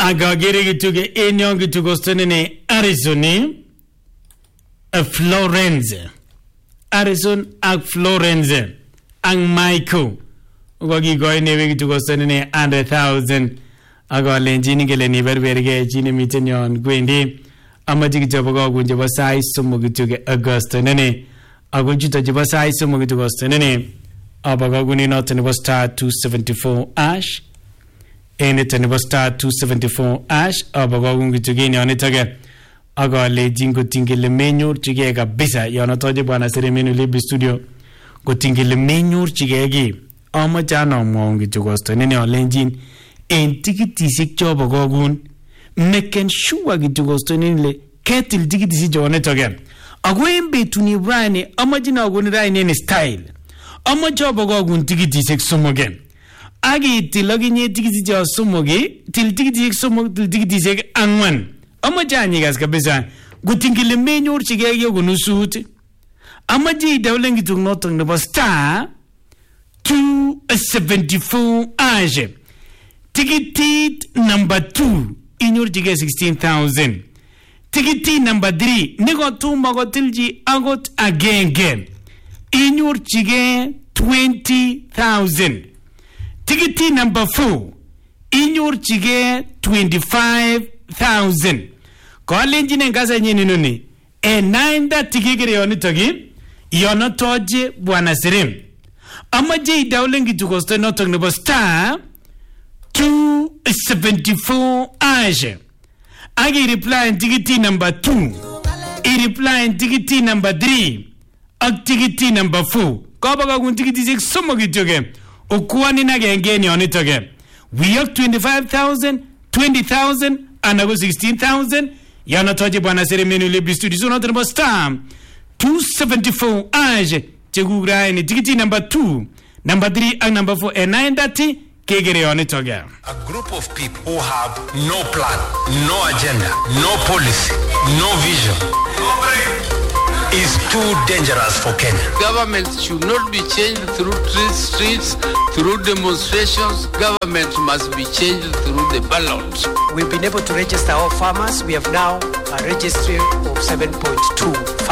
agagere gituge enyo gitugostonene Arizona Florence Arizona ak Florence ang Michael ugogi goine gitugostonene 100,000 agalenjini gele ni berberge chini miten yon gwendi amaji gijobogo gunje basai sumo gituge Augustonene agojuta jibasai sumo gitugostonene abagaguni noten was star 274 ash ene was star 274 ash abagagun gitugeni onitoge agale jingo tingile menyor chige kabisa yonotoje bwana seremenu libi studio go tingile menyor chigegi amachana mongi tugostonene olenjin en tikitisik chobogogun meken sure gitugostonene ketil tikitisi jonetoge agwembe tuni brane amajina ogun raine ne style Amma chobogo gun tikitisek sumogen. Agi tiloginye tikitisi sumoge, til tikitisek sumog til tikitisek angwan. Amma jani gas kabisa. Gutingile menyor chige yo gunusut. Amma ji dawlengi tung notong nebo star 274 age. Tikitit number 2 inyor chige 16,000. Tikiti number 3 nigo tu magotilji agot again. Inyor chige 20,000. Tikiti number 4. Inyor chige 25,000. Kolenjine ngasa nyeni nuni. Nainda tikigere yonitogi. Yonotoje bwana serem. Amaje idaulengi tukoste notong nebo star 274 age. Agi reply tikiti number 2. I-reply tikiti number 3. Tikiti number 4. Kobaga gun tikiti sik sumo gitoge. Ukuani na gengeni onitoge. We have 25,000, 20,000, and I go 16,000. Yana toje bwana seremenu libi studio. So not about star 274 age. Chegura ni tikiti number 2, number 3, and number 4. And 9 dati kegere onitoge. A group of people who have no plan, no agenda, no policy, no vision. Is too dangerous for Kenya. Government should not be changed through streets, through demonstrations. Government must be changed through the ballot. We've been able to register our farmers. We have now a registry of 7.2 farmers.